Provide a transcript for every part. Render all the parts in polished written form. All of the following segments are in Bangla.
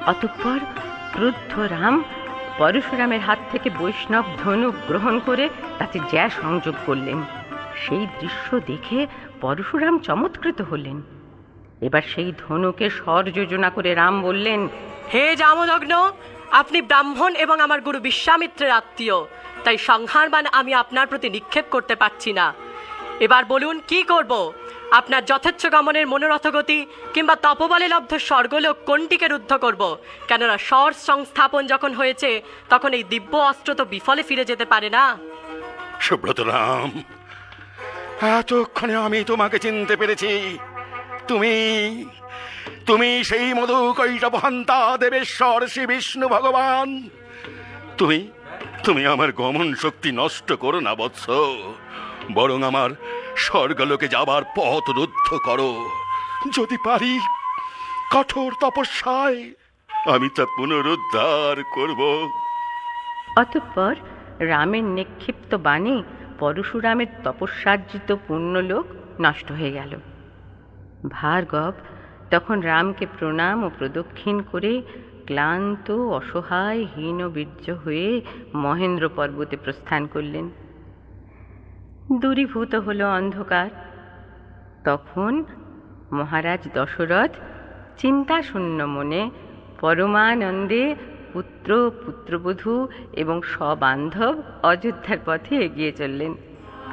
অতঃপর ক্রুদ্ধ রাম পরশুরামের হাত থেকে বৈষ্ণব ধনুক গ্রহণ করে তাতে জ্যা সংযোগ করলেন। সেই দৃশ্য দেখে পরশুরাম চমৎকৃত হলেন। এবার সেই ধনুকে স্বর যোজনা করে রাম বললেন, হে জামদগ্ন, আপনি ব্রাহ্মণ এবং আমার গুরু বিশ্বামিত্রের আত্মীয়, তাই সংহার বাণ আমি আপনার প্রতি নিক্ষেপ করতে পারছি না। এবার বলুন কি করব? আপনার যথেচ্ছ গমনের মনোরথ গতি কিংবা তপবলে লব্ধ স্বর্গলোক কোনটিকে রুদ্ধ করব? কেননা স্বর সংস্থাপন যখন হয়েছে তখন এই দিব্য অস্ত্র তো বিফলে ফিরে যেতে পারে না। সুব্রত রাম, এতক্ষণে আমি তোমাকে চিনতে পেরেছি। তুমি তুমি সেই মধু কৈটবহন্তা দেবেশ্বর শ্রী বিষ্ণু ভগবান। তুমি তুমি আমার গমন শক্তি নষ্ট করো না বৎস, বরং আমার স্বর্গলোকে যাবার পথ রুদ্ধ করো। যদি পারি কঠোর তপস্যায় আমি তা পুনরুদ্ধার করব। অতঃপর রামের নিক্ষিপ্ত বাণে পরশুরামের তপস্যার্জিত পুণ্যলোক নষ্ট হয়ে গেল। ভার্গব তখন রামকে প্রণাম ও প্রদক্ষিণ করে ক্লান্ত অসহায় হীনবীর্য হয়ে মহেন্দ্র পর্বতে প্রস্থান করলেন। দূরীভূত হল অন্ধকার। তখন মহারাজ দশরথ চিন্তাশূন্য মনে পরমানন্দে পুত্র পুত্রবধূ এবং সবান্ধব অযোধ্যার পথে এগিয়ে চললেন।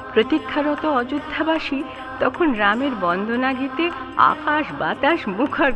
প্রতীক্ষারত অযোধ্যাবাসী তখন রামের বন্দনা গীতে আকাশ বাতাস মুখর